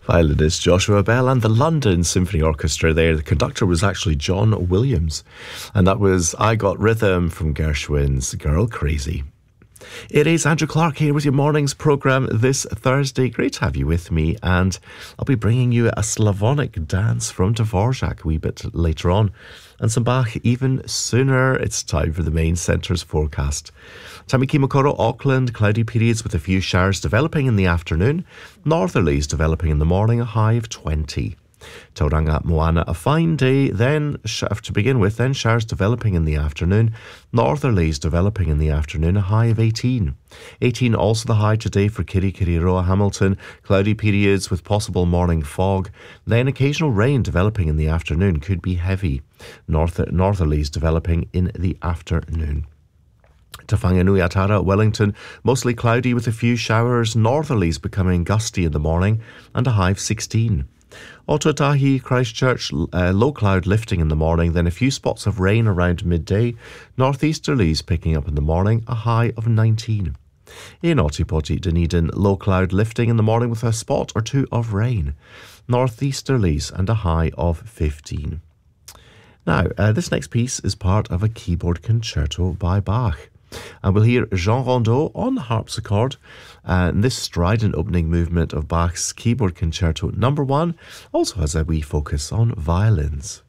Violinist Joshua Bell and the London Symphony Orchestra there. The conductor was actually John Williams. And that was I Got Rhythm from Gershwin's Girl Crazy. It is Andrew Clark here with your morning's programme this Thursday. Great to have you with me, and I'll be bringing you a Slavonic dance from Dvorak a wee bit later on, and some Bach even sooner. It's time for the main centre's forecast. Tamikimokoro, Auckland, cloudy periods with a few showers developing in the afternoon, northerlies developing in the morning, a high of 20. Tauranga, Moana, a fine day, then to begin with, then showers developing in the afternoon, northerlies developing in the afternoon, a high of 18. 18 also the high today for Kirikiriroa, Hamilton, cloudy periods with possible morning fog, then occasional rain developing in the afternoon, could be heavy, northerlies developing in the afternoon. Te Whanganui, Atara, Wellington, mostly cloudy with a few showers, northerlies becoming gusty in the morning, and a high of 16. Otautahi, Christchurch, low cloud lifting in the morning, then a few spots of rain around midday, northeasterlies picking up in the morning, a high of 19. In Otipoti, Dunedin, low cloud lifting in the morning with a spot or two of rain, northeasterlies and a high of 15. Now, this next piece is part of a keyboard concerto by Bach. And we'll hear Jean Rondeau on the harpsichord. And this strident opening movement of Bach's keyboard concerto number 1 also has a wee focus on violins.